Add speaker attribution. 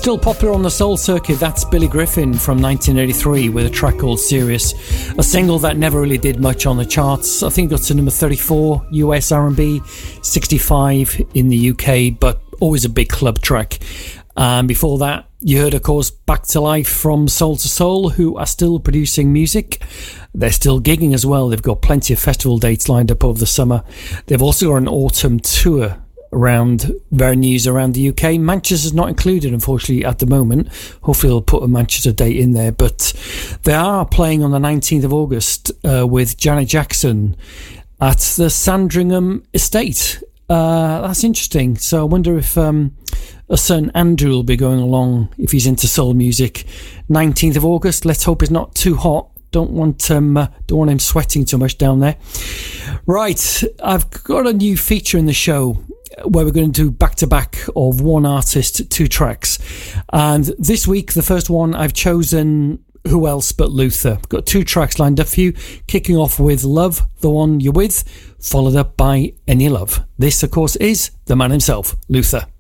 Speaker 1: Still popular on the soul circuit, that's Billy Griffin from 1983 with a track called Serious, a single that never really did much on the charts. I think it got to number 34 US R&B, 65 in the UK, but always a big club track. And before that, you heard, of course, Back to Life from Soul II Soul, who are still producing music. They're still gigging as well. They've got plenty of festival dates lined up over the summer. They've also got an autumn tour around venues around the UK. Manchester's not included, unfortunately, at the moment. Hopefully they'll put a Manchester date in there. But they are playing on the 19th of August with Janet Jackson at the Sandringham Estate. That's interesting. So I wonder if a son Andrew will be going along, if he's into soul music. 19th of August. Let's hope it's not too hot. Don't want him sweating too much down there. Right, I've got a new feature in the show where we're going to do back-to-back of one artist, two tracks. And this week, the first one, I've chosen who else but Luther. I've got two tracks lined up for you, kicking off with Love, the One You're With, followed up by Any Love. This, of course, is the man himself, Luther.